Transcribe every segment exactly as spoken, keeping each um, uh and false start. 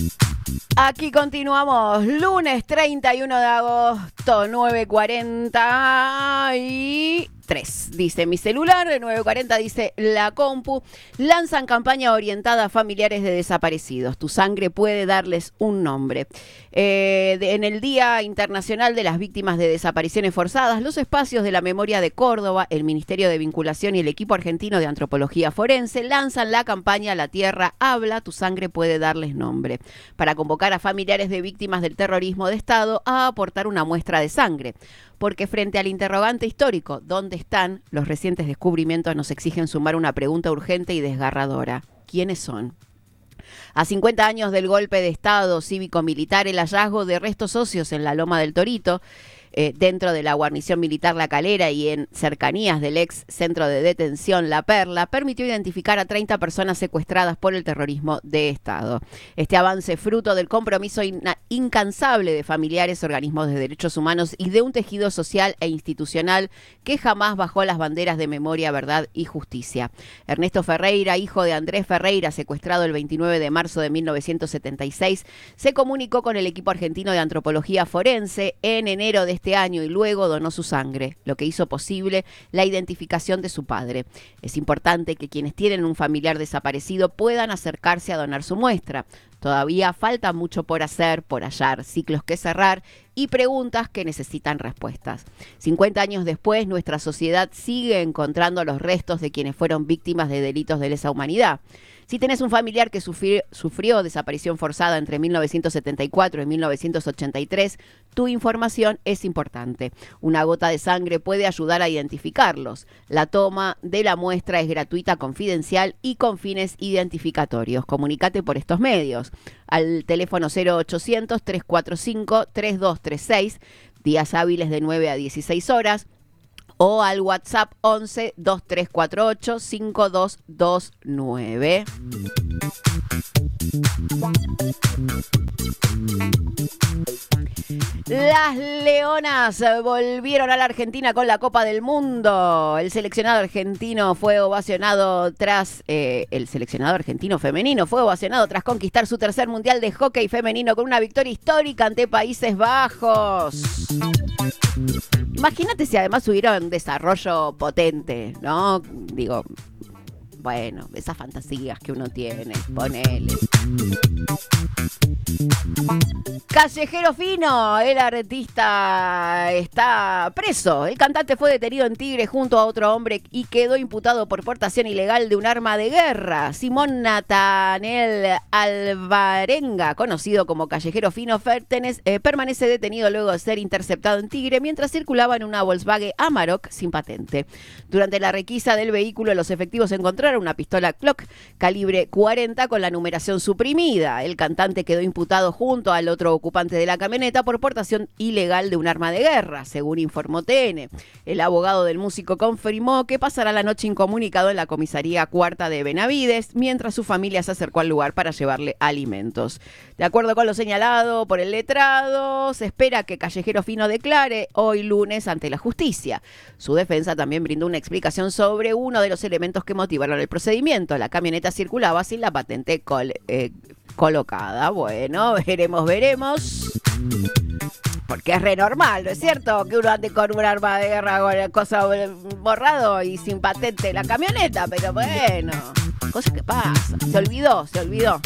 Aquí continuamos, lunes treinta y uno de agosto, nueve cuarenta y tres. Dice mi celular, nueve cuarenta dice la compu. Lanzan campaña orientada a familiares de desaparecidos. Tu sangre puede darles un nombre. Eh, de, en el Día Internacional de las Víctimas de Desapariciones Forzadas, los espacios de la memoria de Córdoba, el Ministerio de Vinculación y el equipo argentino de Antropología Forense lanzan la campaña La Tierra Habla, tu sangre puede darles nombre, para convocar a familiares de víctimas del terrorismo de Estado a aportar una muestra de sangre. Porque frente al interrogante histórico, ¿dónde están? Los recientes descubrimientos nos exigen sumar una pregunta urgente y desgarradora. ¿Quiénes son? A cincuenta años del golpe de Estado cívico-militar, el hallazgo de restos óseos en la Loma del Torito, eh, dentro de la guarnición militar La Calera y en cercanías del ex centro de detención La Perla, permitió identificar a treinta personas secuestradas por el terrorismo de Estado. Este avance, fruto del compromiso in- incansable de familiares, organismos de derechos humanos y de un tejido social e institucional que jamás bajó las banderas de memoria, verdad y justicia. Ernesto Ferreira, hijo de Andrés Ferreira, secuestrado el veintinueve de marzo de mil novecientos setenta y seis, se comunicó con el equipo argentino de Antropología Forense en enero de este año y luego donó su sangre, lo que hizo posible la identificación de su padre. Es importante que quienes tienen un familiar desaparecido puedan acercarse a donar su muestra. Todavía falta mucho por hacer, por hallar, ciclos que cerrar y preguntas que necesitan respuestas. cincuenta años después, nuestra sociedad sigue encontrando los restos de quienes fueron víctimas de delitos de lesa humanidad. Si tenés un familiar que sufrió, sufrió desaparición forzada entre mil novecientos setenta y cuatro y mil novecientos ochenta y tres, tu información es importante. Una gota de sangre puede ayudar a identificarlos. La toma de la muestra es gratuita, confidencial y con fines identificatorios. Comunícate por estos medios. Al teléfono cero ochocientos, trescientos cuarenta y cinco, treinta y dos treinta y seis, días hábiles de nueve a dieciséis horas. O al WhatsApp once, veintitrés cuarenta y ocho, cincuenta y dos veintinueve. Las Leonas volvieron a la Argentina con la Copa del Mundo. El seleccionado argentino fue ovacionado tras... Eh, el seleccionado argentino femenino fue ovacionado tras conquistar su tercer mundial de hockey femenino con una victoria histórica ante Países Bajos. Imagínate si además hubiera un desarrollo potente, ¿no? Digo, bueno, esas fantasías que uno tiene, ponele. Callejero Fino, el artista está preso. El cantante fue detenido en Tigre junto a otro hombre y quedó imputado por portación ilegal de un arma de guerra. Simón Natanel Alvarenga, conocido como Callejero Fino, Fertenes, eh, permanece detenido luego de ser interceptado en Tigre mientras circulaba en una Volkswagen Amarok sin patente. Durante la requisa del vehículo, los efectivos encontraron una pistola Glock calibre cuarenta con la numeración suprimida. El cantante quedó imputado junto al otro ocupante de la camioneta por portación ilegal de un arma de guerra, según informó T N. El abogado del músico confirmó que pasará la noche incomunicado en la comisaría cuarta de Benavides, mientras su familia se acercó al lugar para llevarle alimentos. De acuerdo con lo señalado por el letrado, se espera que Callejero Fino declare hoy lunes ante la justicia. Su defensa también brindó una explicación sobre uno de los elementos que motivaron el procedimiento. La camioneta circulaba sin la patente col- eh, colocada. Bueno, veremos, veremos. Porque es re normal, ¿no es cierto? Que uno ande con un arma de guerra, con el cosa borrado y sin patente la camioneta, pero bueno, cosas que pasan. Se olvidó, se olvidó.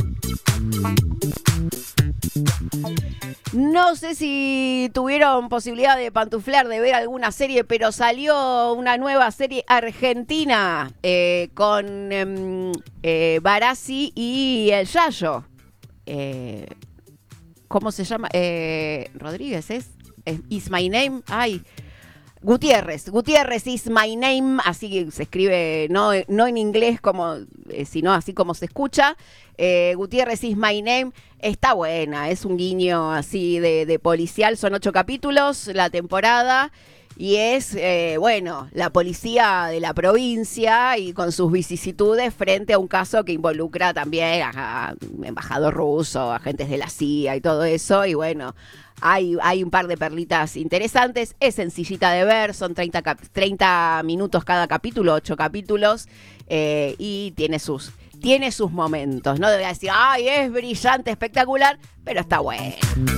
No sé si tuvieron posibilidad de pantuflear, de ver alguna serie, pero salió una nueva serie argentina eh, con eh, eh, Barassi y el Yayo. Eh, ¿Cómo se llama? Eh, Rodríguez, ¿es? ¿es? Is My Name. Ay, Gutiérrez. Gutiérrez is my name. Así que se escribe, no, no en inglés, como, eh, sino así como se escucha. Eh, Gutiérrez is my name. Está buena. Es un guiño así de, de policial. Son ocho capítulos la temporada. Y es, eh, bueno, la policía de la provincia y con sus vicisitudes frente a un caso que involucra también a, a embajador ruso, agentes de la C I A y todo eso. Y bueno, hay, hay un par de perlitas interesantes. Es sencillita de ver, son treinta, treinta minutos cada capítulo, ocho capítulos. Eh, y tiene sus tiene sus momentos. No debe decir, ay, es brillante, espectacular, pero está bueno.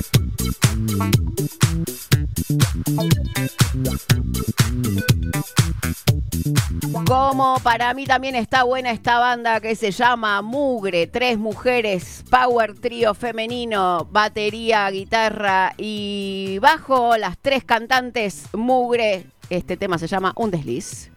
Como para mí también está buena esta banda que se llama Mugre, tres mujeres, power trío femenino, batería, guitarra y bajo, las tres cantantes Mugre. Este tema se llama Un Desliz.